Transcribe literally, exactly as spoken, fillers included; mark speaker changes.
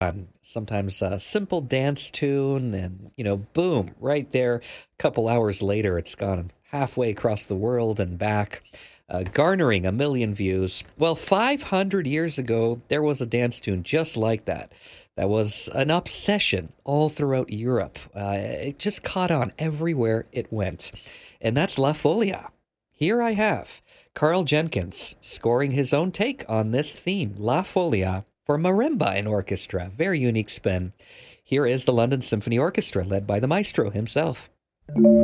Speaker 1: Um, sometimes a simple dance tune, and, you know, boom, right there. A couple hours later, it's gone halfway across the world and back, uh, garnering a million views. Well, five hundred years ago, there was a dance tune just like that. That was an obsession all throughout Europe. Uh, it just caught on everywhere it went. And that's La Folia. Here I have Carl Jenkins scoring his own take on this theme, La Folia, for marimba and orchestra. Very unique spin. Here is the London Symphony Orchestra, led by the maestro himself.